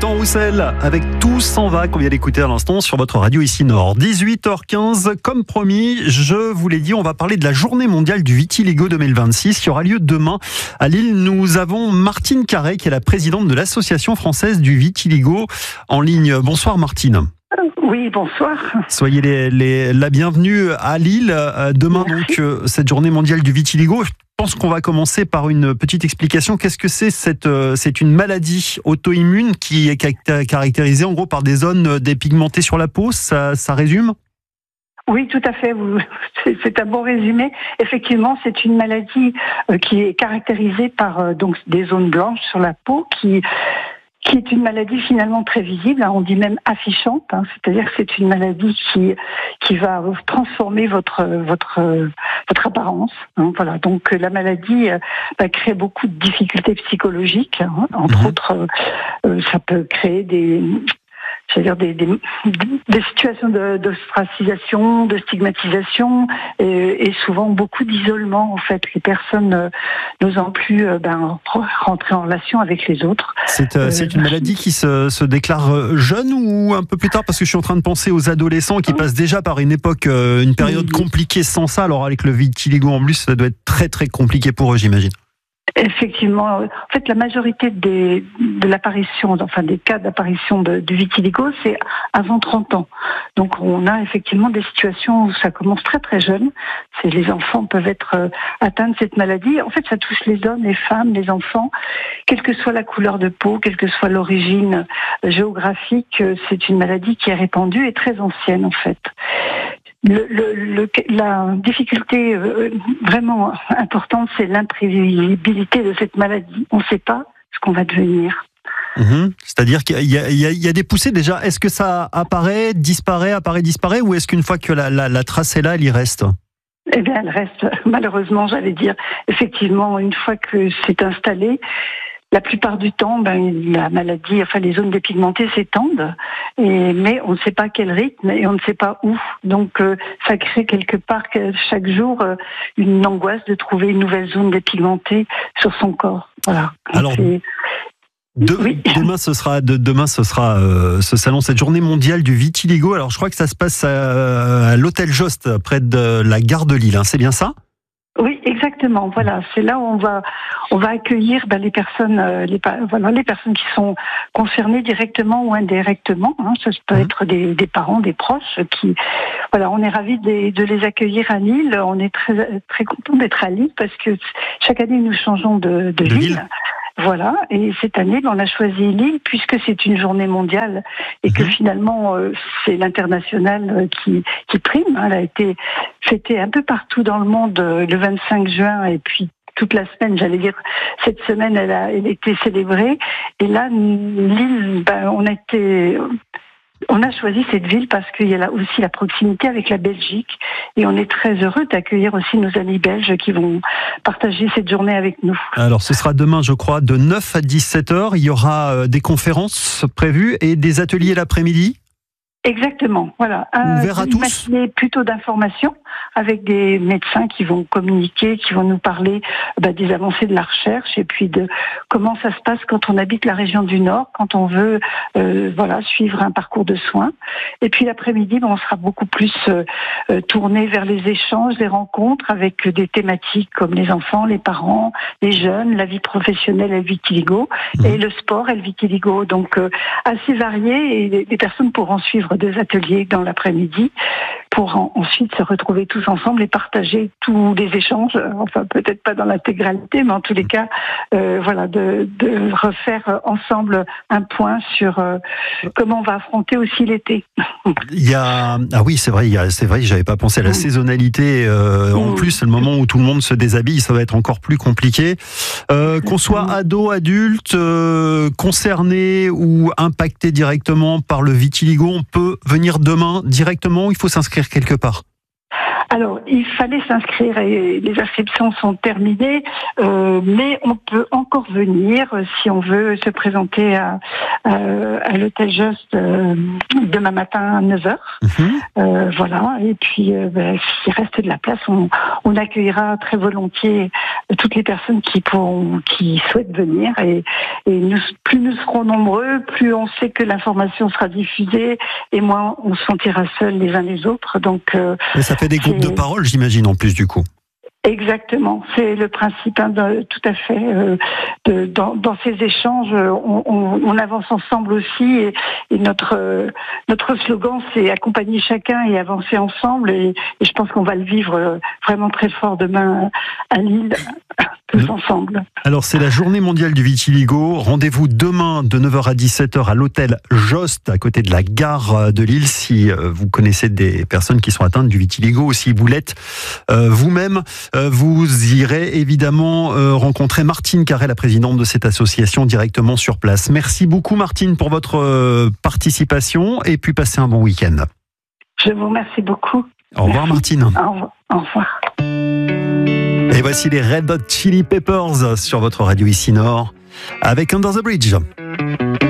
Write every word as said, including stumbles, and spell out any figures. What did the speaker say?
Gaëtan Roussel avec Tout s'en va qu'on vient d'écouter à l'instant sur votre radio ici Nord. dix-huit heures quinze, comme promis, je vous l'ai dit, on va parler de la journée mondiale du vitiligo deux mille vingt-six qui aura lieu demain à Lille. Nous avons Martine Carré qui est la présidente de l'Association française du vitiligo en ligne. Bonsoir Martine. Oui, bonsoir. Soyez les, les, la bienvenue à Lille. Demain, Merci. donc, euh, cette journée mondiale du vitiligo. Je pense qu'on va commencer par une petite explication. Qu'est-ce que c'est cette, euh, c'est une maladie auto-immune qui est caractérisée en gros par des zones dépigmentées sur la peau. Ça, ça résume ? Oui, tout à fait. C'est un bon résumé. Effectivement, c'est une maladie qui est caractérisée par donc des zones blanches sur la peau qui qui est une maladie finalement très visible, hein, on dit même affichante, hein, c'est-à-dire que c'est une maladie qui qui va transformer votre votre votre apparence. Hein, voilà, donc la maladie euh, va créer beaucoup de difficultés psychologiques, hein, entre mmh. autres, euh, ça peut créer des c'est-à-dire des, des, des situations d'ostracisation, de, de stigmatisation et, et souvent beaucoup d'isolement en fait. Les personnes euh, n'osant plus euh, ben, rentrer en relation avec les autres. C'est euh, euh, une maladie qui se, se déclare jeune ou un peu plus tard? Parce que je suis en train de penser aux adolescents qui passent déjà par une époque, euh, une période compliquée sans ça. Alors avec le vitiligo en plus, ça doit être très très compliqué pour eux, j'imagine. Effectivement, en fait, la majorité des, de l'apparition, enfin des cas d'apparition de, de vitiligo, c'est avant trente ans. Donc, on a effectivement des situations où ça commence très très jeune. C'est les enfants peuvent être euh, atteints de cette maladie. En fait, ça touche les hommes, les femmes, les enfants, quelle que soit la couleur de peau, quelle que soit l'origine géographique. C'est une maladie qui est répandue et très ancienne en fait. Le, le, le, la difficulté euh, vraiment importante, c'est l'imprévisibilité de cette maladie. On ne sait pas ce qu'on va devenir. Mmh. C'est-à-dire qu'il y a, il y, a, il y a des poussées déjà. Est-ce que ça apparaît, disparaît, apparaît, disparaît, ou est-ce qu'une fois que la, la, la trace est là, elle y reste ? Eh bien, elle reste, malheureusement, j'allais dire. Effectivement, une fois que c'est installé, la plupart du temps, ben, la maladie, enfin les zones dépigmentées s'étendent, et, mais on ne sait pas quel rythme et on ne sait pas où. Donc euh, ça crée quelque part chaque jour euh, une angoisse de trouver une nouvelle zone dépigmentée sur son corps. Voilà. Alors, de, oui. demain ce sera, de, demain ce sera euh, ce salon, cette journée mondiale du vitiligo. Alors je crois que ça se passe à, à l'hôtel Jost, près de la gare de Lille. Hein, c'est bien ça ? Oui, exactement. Voilà, c'est là où on va on va accueillir ben, les personnes euh, les voilà les personnes qui sont concernées directement ou indirectement. Hein. Ça peut mmh. être des, des parents, des proches qui voilà. On est ravis de, de les accueillir à Lille. On est très très content d'être à Lille parce que chaque année nous changeons de, de, de ville. ville. Voilà, et cette année, on a choisi Lille puisque c'est une journée mondiale et mmh. que finalement euh, c'est l'international euh, qui, qui prime. Hein. Elle a été fêtée un peu partout dans le monde euh, le vingt-cinq juin et puis toute la semaine, j'allais dire, cette semaine, elle a, elle a été célébrée. Et là, Lille, ben, on a été... On a choisi cette ville parce qu'il y a là aussi la proximité avec la Belgique et on est très heureux d'accueillir aussi nos amis belges qui vont partager cette journée avec nous. Alors ce sera demain je crois de neuf à dix-sept heures, il y aura des conférences prévues et des ateliers l'après-midi. Exactement, voilà. Ouvert à tous. Une matinée plutôt d'information avec des médecins qui vont communiquer, qui vont nous parler bah, des avancées de la recherche et puis de comment ça se passe quand on habite la région du Nord, quand on veut euh, voilà suivre un parcours de soins. Et puis l'après-midi, bah, on sera beaucoup plus euh, tourné vers les échanges, les rencontres avec des thématiques comme les enfants, les parents, les jeunes, la vie professionnelle et le vitiligo mmh. et le sport et le vitiligo. Donc euh, assez varié et les, les personnes pourront suivre deux ateliers dans l'après-midi pour en, ensuite se retrouver tous ensemble et partager tous les échanges, enfin peut-être pas dans l'intégralité, mais en tous les cas, euh, voilà, de, de refaire ensemble un point sur euh, comment on va affronter aussi l'été. Il y a ah oui c'est vrai, il y a, c'est vrai, j'avais pas pensé à la mmh. saisonnalité. Euh, mmh. En plus, c'est le moment où tout le monde se déshabille, ça va être encore plus compliqué. Euh, qu'on soit ado, adulte, euh, concerné ou impacté directement par le vitiligo, on peut venir demain directement. Il faut s'inscrire quelque part. Alors, il fallait s'inscrire et les inscriptions sont terminées, euh, mais on peut encore venir euh, si on veut se présenter à, à, à l'hôtel Jost euh, demain matin à neuf heures. Mmh. Euh, voilà, et puis euh, ben, s'il reste de la place, on, on accueillera très volontiers toutes les personnes qui, pourront, qui souhaitent venir. Et, et nous, plus nous serons nombreux, plus on sait que l'information sera diffusée et moins on se sentira seuls les uns les autres. Donc, euh, et ça fait des groupes de parole, j'imagine, en plus du coup. Exactement, c'est le principe, hein, de, tout à fait. Euh, de, dans, dans ces échanges, on, on, on avance ensemble aussi, et, et notre euh, notre slogan, c'est accompagner chacun et avancer ensemble. Et, et je pense qu'on va le vivre vraiment très fort demain à Lille, tous ensemble. Alors c'est la journée mondiale du vitiligo. Rendez-vous demain de neuf heures à dix-sept heures à l'hôtel Jost, à côté de la gare de Lille, si vous connaissez des personnes qui sont atteintes du vitiligo, ou si vous l'êtes euh, vous-même. Vous irez évidemment euh, rencontrer Martine Carré, la présidente de cette association, directement sur place. Merci beaucoup Martine pour votre euh, participation, et puis passez un bon week-end. Je vous remercie beaucoup. Au revoir Martine. Au revoir. Au revoir. Et voici les Red Hot Chili Peppers sur votre radio ici Nord avec Under the Bridge.